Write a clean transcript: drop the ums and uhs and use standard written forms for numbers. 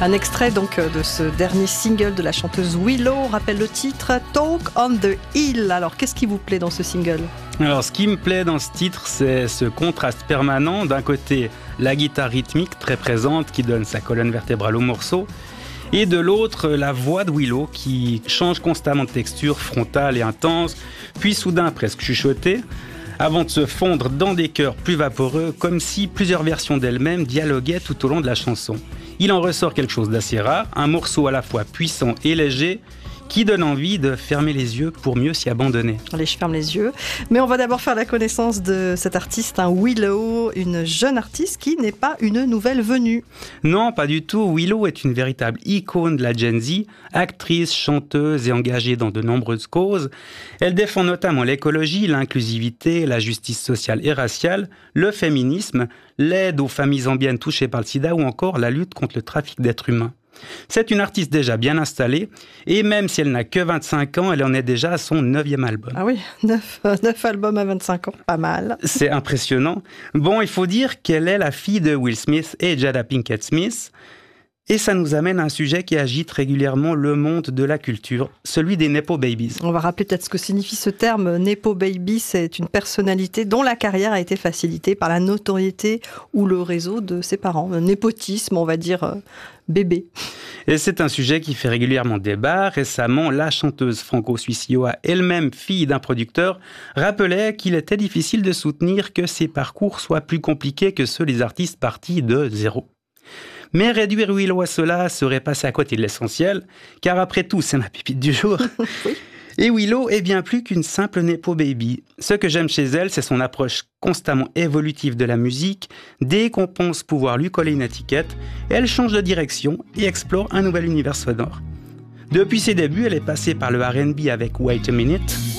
Un extrait donc de ce dernier single de la chanteuse Willow, on rappelle le titre Talk on the Hill. Alors qu'est-ce qui vous plaît dans ce single ? Alors ce qui me plaît dans ce titre, c'est ce contraste permanent. D'un côté, la guitare rythmique très présente qui donne sa colonne vertébrale au morceau, et de l'autre, la voix de Willow qui change constamment de texture, frontale et intense, puis soudain presque chuchotée, avant de se fondre dans des chœurs plus vaporeux, comme si plusieurs versions d'elle-même dialoguaient tout au long de la chanson. Il en ressort quelque chose d'assez rare, un morceau à la fois puissant et léger, qui donne envie de fermer les yeux pour mieux s'y abandonner. Allez, je ferme les yeux. Mais on va d'abord faire la connaissance de cet artiste, Willow, une jeune artiste qui n'est pas une nouvelle venue. Non, pas du tout. Willow est une véritable icône de la Gen Z, actrice, chanteuse et engagée dans de nombreuses causes. Elle défend notamment l'écologie, l'inclusivité, la justice sociale et raciale, le féminisme, l'aide aux familles zambiennes touchées par le sida ou encore la lutte contre le trafic d'êtres humains. C'est une artiste déjà bien installée et même si elle n'a que 25 ans, elle en est déjà à son 9e album. Ah oui, 9 albums à 25 ans, pas mal. C'est impressionnant. Bon, il faut dire qu'elle est la fille de Will Smith et Jada Pinkett Smith. Et ça nous amène à un sujet qui agite régulièrement le monde de la culture, celui des Nepo Babies. On va rappeler peut-être ce que signifie ce terme. Nepo Baby, c'est une personnalité dont la carrière a été facilitée par la notoriété ou le réseau de ses parents. Un népotisme, on va dire bébé. Et c'est un sujet qui fait régulièrement débat. Récemment, la chanteuse franco-suisse Yoa, elle-même fille d'un producteur, rappelait qu'il était difficile de soutenir que ses parcours soient plus compliqués que ceux des artistes partis de zéro. Mais réduire Willow à cela serait passer à côté de l'essentiel, car après tout, c'est ma pépite du jour. Oui. Et Willow est bien plus qu'une simple Nepo Baby. Ce que j'aime chez elle, c'est son approche constamment évolutive de la musique. Dès qu'on pense pouvoir lui coller une étiquette, elle change de direction et explore un nouvel univers sonore. Depuis ses débuts, elle est passée par le R&B avec Wait a Minute,